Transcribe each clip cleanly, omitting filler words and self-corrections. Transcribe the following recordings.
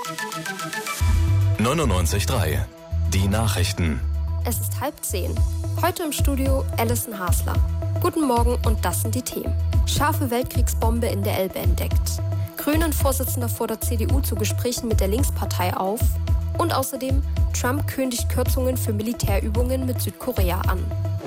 99.3 Die Nachrichten. Es ist 9:30. Heute im Studio Alison Hasler. Guten Morgen und das sind die Themen. Scharfe Weltkriegsbombe in der Elbe entdeckt. Grünen-Vorsitzender fordert CDU zu Gesprächen mit der Linkspartei auf. Und außerdem, Trump kündigt Kürzungen für Militärübungen mit Südkorea an.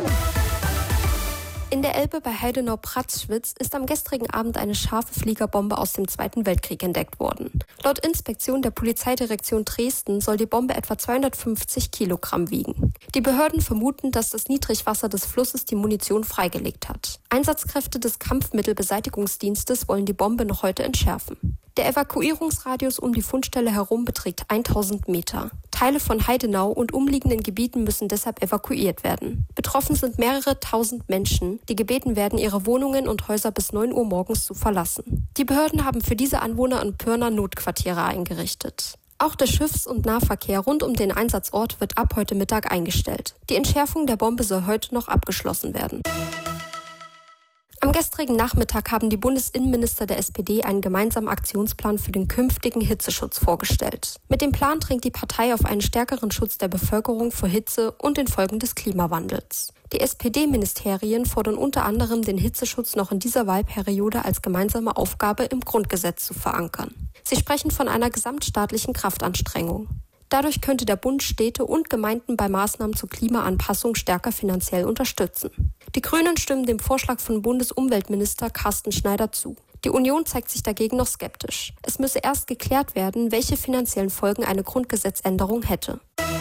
In der Elbe bei Heidenau-Pratzschwitz ist am gestrigen Abend eine scharfe Fliegerbombe aus dem Zweiten Weltkrieg entdeckt worden. Laut Inspektion der Polizeidirektion Dresden soll die Bombe etwa 250 Kilogramm wiegen. Die Behörden vermuten, dass das Niedrigwasser des Flusses die Munition freigelegt hat. Einsatzkräfte des Kampfmittelbeseitigungsdienstes wollen die Bombe noch heute entschärfen. Der Evakuierungsradius um die Fundstelle herum beträgt 1000 Meter. Teile von Heidenau und umliegenden Gebieten müssen deshalb evakuiert werden. Betroffen sind mehrere tausend Menschen, die gebeten werden, ihre Wohnungen und Häuser bis 9 Uhr morgens zu verlassen. Die Behörden haben für diese Anwohner in Pirna Notquartiere eingerichtet. Auch der Schiffs- und Nahverkehr rund um den Einsatzort wird ab heute Mittag eingestellt. Die Entschärfung der Bombe soll heute noch abgeschlossen werden. Am gestrigen Nachmittag haben die Bundesinnenminister der SPD einen gemeinsamen Aktionsplan für den künftigen Hitzeschutz vorgestellt. Mit dem Plan drängt die Partei auf einen stärkeren Schutz der Bevölkerung vor Hitze und den Folgen des Klimawandels. Die SPD-Ministerien fordern unter anderem, den Hitzeschutz noch in dieser Wahlperiode als gemeinsame Aufgabe im Grundgesetz zu verankern. Sie sprechen von einer gesamtstaatlichen Kraftanstrengung. Dadurch könnte der Bund Städte und Gemeinden bei Maßnahmen zur Klimaanpassung stärker finanziell unterstützen. Die Grünen stimmen dem Vorschlag von Bundesumweltminister Carsten Schneider zu. Die Union zeigt sich dagegen noch skeptisch. Es müsse erst geklärt werden, welche finanziellen Folgen eine Grundgesetzänderung hätte.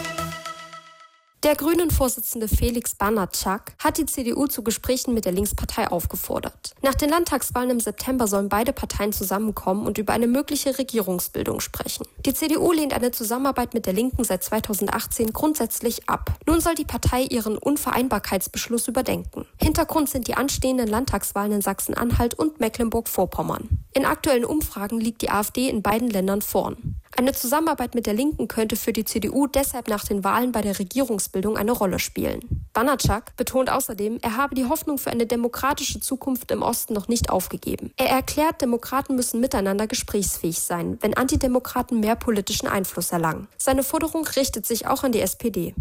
Der Grünen-Vorsitzende Felix Banatschak hat die CDU zu Gesprächen mit der Linkspartei aufgefordert. Nach den Landtagswahlen im September sollen beide Parteien zusammenkommen und über eine mögliche Regierungsbildung sprechen. Die CDU lehnt eine Zusammenarbeit mit der Linken seit 2018 grundsätzlich ab. Nun soll die Partei ihren Unvereinbarkeitsbeschluss überdenken. Hintergrund sind die anstehenden Landtagswahlen in Sachsen-Anhalt und Mecklenburg-Vorpommern. In aktuellen Umfragen liegt die AfD in beiden Ländern vorn. Eine Zusammenarbeit mit der Linken könnte für die CDU deshalb nach den Wahlen bei der Regierungsbildung eine Rolle spielen. Banatschak betont außerdem, er habe die Hoffnung für eine demokratische Zukunft im Osten noch nicht aufgegeben. Er erklärt, Demokraten müssen miteinander gesprächsfähig sein, wenn Antidemokraten mehr politischen Einfluss erlangen. Seine Forderung richtet sich auch an die SPD.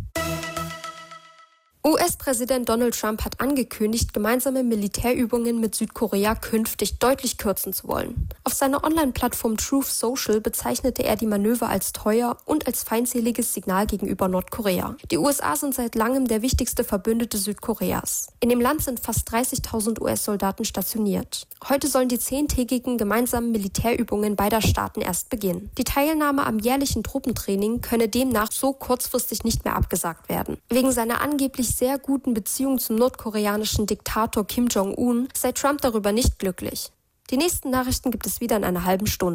US-Präsident Donald Trump hat angekündigt, gemeinsame Militärübungen mit Südkorea künftig deutlich kürzen zu wollen. Auf seiner Online-Plattform Truth Social bezeichnete er die Manöver als teuer und als feindseliges Signal gegenüber Nordkorea. Die USA sind seit langem der wichtigste Verbündete Südkoreas. In dem Land sind fast 30.000 US-Soldaten stationiert. Heute sollen die 10-tägigen gemeinsamen Militärübungen beider Staaten erst beginnen. Die Teilnahme am jährlichen Truppentraining könne demnach so kurzfristig nicht mehr abgesagt werden. Wegen seiner angeblich sehr guten Beziehung zum nordkoreanischen Diktator Kim Jong-un sei Trump darüber nicht glücklich. Die nächsten Nachrichten gibt es wieder in einer halben Stunde.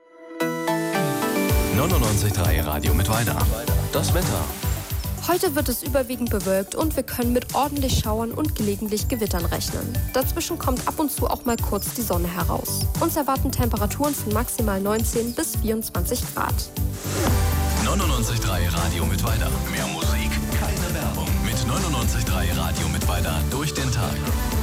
99.3 Radio mit Weiter. Das Wetter. Heute wird es überwiegend bewölkt und wir können mit ordentlich Schauern und gelegentlich Gewittern rechnen. Dazwischen kommt ab und zu auch mal kurz die Sonne heraus. Uns erwarten Temperaturen von maximal 19 bis 24 Grad. 99.3 Radio mit Weiter. Mehr Musik, keine Werbung. Mit 99.3 Radio mit Weiter durch den Tag.